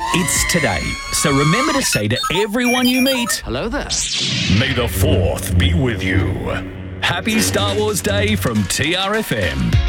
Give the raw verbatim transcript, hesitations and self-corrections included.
It's today, so remember to say to everyone you meet, Hello there. May the fourth be with you. Happy Star Wars Day from T R F M.